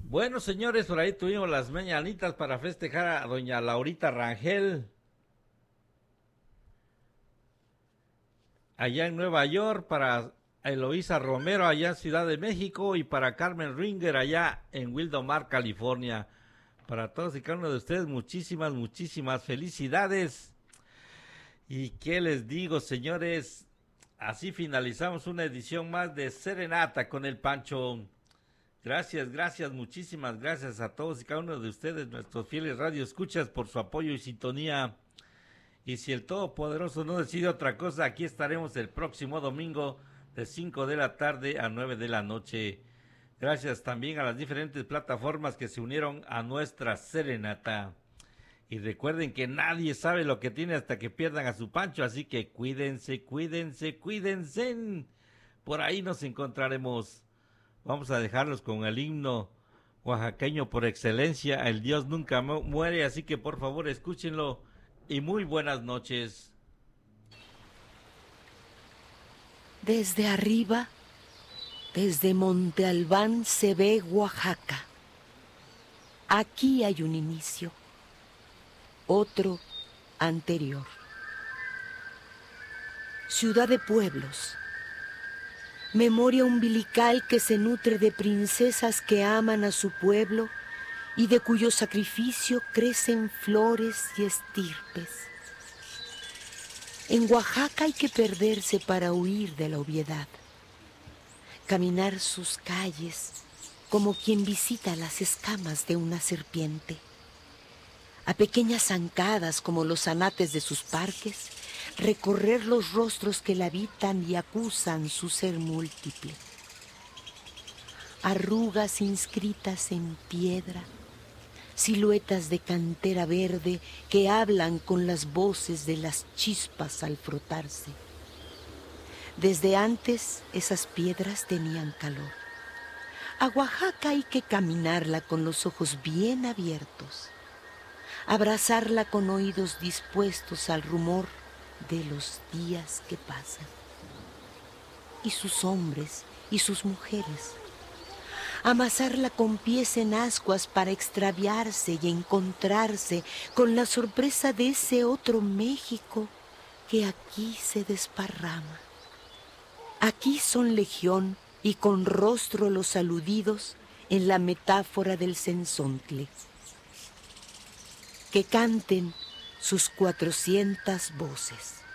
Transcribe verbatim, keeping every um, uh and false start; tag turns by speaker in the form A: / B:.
A: Bueno, señores, por ahí tuvimos las mañanitas para festejar a doña Laurita Rangel, allá en Nueva York, para Eloísa Romero, allá en Ciudad de México, y para Carmen Ringer, allá en Wildomar, California. Para todos y cada uno de ustedes, muchísimas, muchísimas felicidades. ¿Y qué les digo, señores? Así finalizamos una edición más de Serenata con el Pancho. Gracias, gracias, muchísimas gracias a todos y cada uno de ustedes, nuestros fieles radioescuchas, por su apoyo y sintonía. Y si el Todopoderoso no decide otra cosa, aquí estaremos el próximo domingo de cinco de la tarde a nueve de la noche. Gracias también a las diferentes plataformas que se unieron a nuestra serenata. Y recuerden que nadie sabe lo que tiene hasta que pierdan a su Pancho, así que cuídense, cuídense, cuídense. Por ahí nos encontraremos. Vamos a dejarlos con el himno oaxaqueño por excelencia, El Dios nunca muere, así que por favor escúchenlo y muy buenas noches.
B: Desde arriba, desde Monte Albán se ve Oaxaca. Aquí hay un inicio, otro anterior. Ciudad de pueblos, memoria umbilical que se nutre de princesas que aman a su pueblo y de cuyo sacrificio crecen flores y estirpes. En Oaxaca hay que perderse para huir de la obviedad, caminar sus calles como quien visita las escamas de una serpiente, a pequeñas zancadas como los zanates de sus parques, recorrer los rostros que la habitan y acusan su ser múltiple. Arrugas inscritas en piedra, siluetas de cantera verde que hablan con las voces de las chispas al frotarse. Desde antes esas piedras tenían calor. A Oaxaca hay que caminarla con los ojos bien abiertos, abrazarla con oídos dispuestos al rumor de los días que pasan. Y sus hombres y sus mujeres, amasarla con pies en ascuas para extraviarse y encontrarse con la sorpresa de ese otro México que aquí se desparrama. Aquí son legión y con rostro los aludidos en la metáfora del cenzontle. Que canten sus cuatrocientas voces.